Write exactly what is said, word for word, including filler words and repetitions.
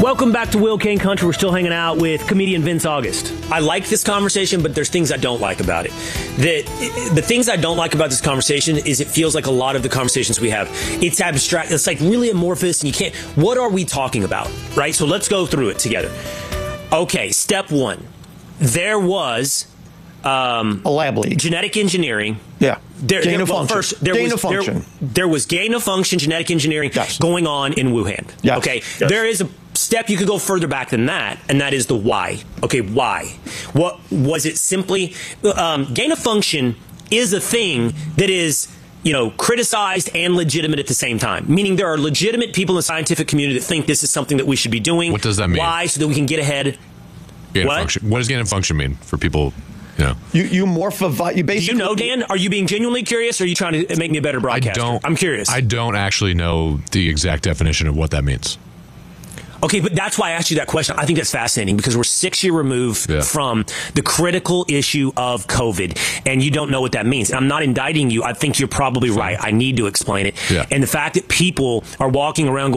Welcome back to Will Kane Country. We're still hanging out with comedian Vince August. I like this conversation, but there's things I don't like about it. The, the things I don't like about this conversation is it feels like a lot of the conversations we have, it's abstract. It's like really amorphous, and you can't. What are we talking about, right? So let's go through it together. Okay, step one. There was um, a lab leak. Genetic engineering. Yeah. There, gain there, of well, function. First, there gain was, of function. There, there was gain of function genetic engineering yes. going on in Wuhan. Yes. Okay. Yes. There is a step you could go further back than that, and that is the why. Okay, why? What was it? Simply um, gain of function is a thing that is, you know, criticized and legitimate at the same time. Meaning there are legitimate people in the scientific community that think this is something that we should be doing. What does that mean? Why? So that we can get ahead. Gain what? Of function. What does gain of function mean for people? You know, you you morph a you basically. Do you know, Dan? Are you being genuinely curious, or are you trying to make me a better broadcaster? I don't. I'm curious. I don't actually know the exact definition of what that means. Okay, but that's why I asked you that question. I think that's fascinating because we're six year removed yeah. from the critical issue of COVID, and you don't know what that means. And I'm not indicting you. I think you're probably right. I need to explain it. Yeah. And the fact that people are walking around going,